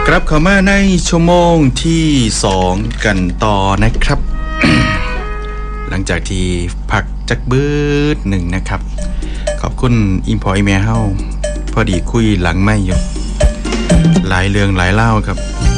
กลับเข้ามาในชั่วโมงที่2กันต่อนะครับ หลังจากที่พักจักบืดหนึ่งนะครับขอบคุณอิมพอร์ตอีเมลเฮาพอดีคุยหลังไม่อยู่หลายเรื่องหลายเล่าครับ